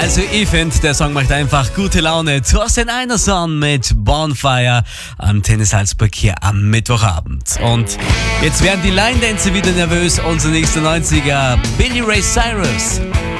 Also ich finde, der Song macht einfach gute Laune. Thorsten Einerson mit Bonfire am Tennis Salzburg hier am Mittwochabend. Und jetzt werden die Line Dancer wieder nervös. Unser nächster 90er, Billy Ray Cyrus.